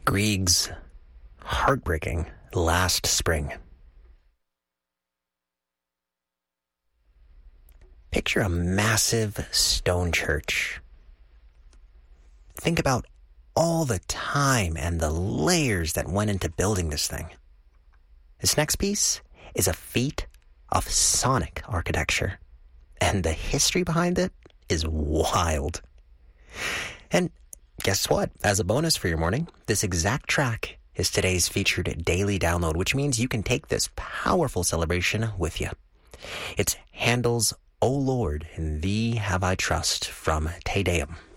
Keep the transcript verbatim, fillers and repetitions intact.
Grieg's heartbreaking Last Spring. Picture a massive stone church. Think about all the time and the layers that went into building this thing. This next piece is a feat of sonic architecture, and the history behind it is wild. And guess what? As a bonus for your morning, this exact track is today's featured daily download, which means you can take this powerful celebration with you. It's Handel's O Lord, in Thee Have I Trust from Te Deum.